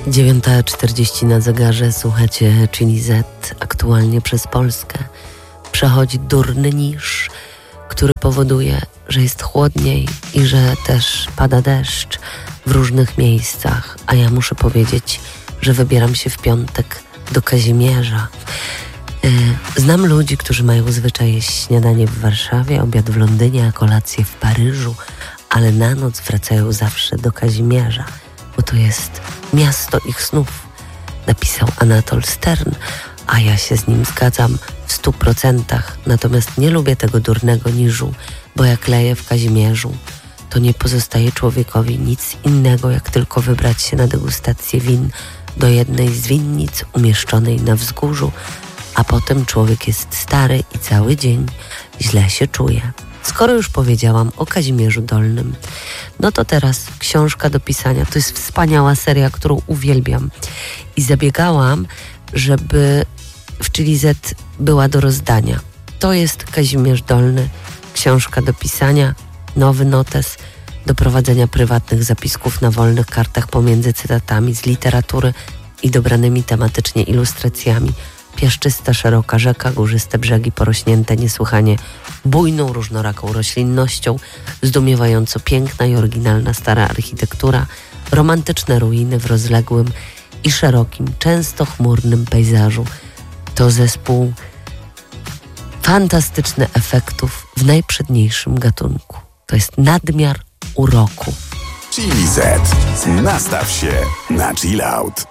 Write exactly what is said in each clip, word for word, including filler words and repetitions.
dziewiąta czterdzieści na zegarze, słuchacie Chili Z. Aktualnie przez Polskę przechodzi durny niż, który powoduje, że jest chłodniej i że też pada deszcz w różnych miejscach. A ja muszę powiedzieć, że wybieram się w piątek do Kazimierza. Znam ludzi, którzy mają zwyczaj jeść śniadanie w Warszawie, obiad w Londynie, a kolację w Paryżu, ale na noc wracają zawsze do Kazimierza, bo to jest miasto ich snów, napisał Anatol Stern, a ja się z nim zgadzam w stu procentach. Natomiast nie lubię tego durnego niżu, bo jak leję w Kazimierzu, to nie pozostaje człowiekowi nic innego, jak tylko wybrać się na degustację win do jednej z winnic umieszczonej na wzgórzu, a potem człowiek jest stary i cały dzień źle się czuje. Skoro już powiedziałam o Kazimierzu Dolnym, no to teraz książka do pisania. To jest wspaniała seria, którą uwielbiam. I zabiegałam, żeby w Chili Z była do rozdania. To jest Kazimierz Dolny, książka do pisania, nowy notes do prowadzenia prywatnych zapisków na wolnych kartach pomiędzy cytatami z literatury i dobranymi tematycznie ilustracjami. Piaszczysta, szeroka rzeka, górzyste brzegi porośnięte niesłychanie bujną, różnoraką roślinnością, zdumiewająco piękna i oryginalna stara architektura, romantyczne ruiny w rozległym i szerokim, często chmurnym pejzażu. To zespół fantastycznych efektów w najprzedniejszym gatunku. To jest nadmiar uroku. Chili Z. Nastaw się na chill out.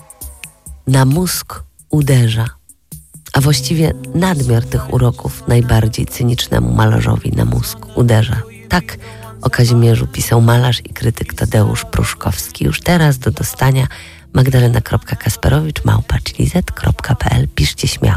Na mózg uderza, a właściwie nadmiar tych uroków najbardziej cynicznemu malarzowi na mózg uderza. Tak o Kazimierzu pisał malarz i krytyk Tadeusz Pruszkowski. Już teraz do dostania magdalena kropka kasperowicz małpa chili z kropka p l. Piszcie śmiało.